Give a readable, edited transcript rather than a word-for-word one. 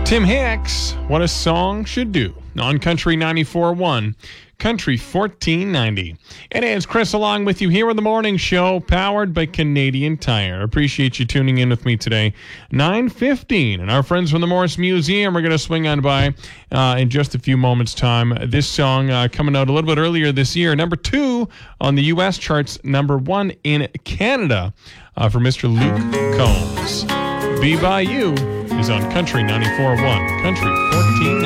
Tim Hicks, What a Song Should Do, on Country 94.1, Country 1490. And it's Chris along with you here on the morning show, powered by Canadian Tire. Appreciate you tuning in with me today. 9:15, and our friends from the Morris Museum are going to swing on by in just a few moments' time. This song coming out a little bit earlier this year, number 2 on the U.S. charts, number 1 in Canada for Mr. Luke Combs. Be By You is on Country 94.1, Country 1490.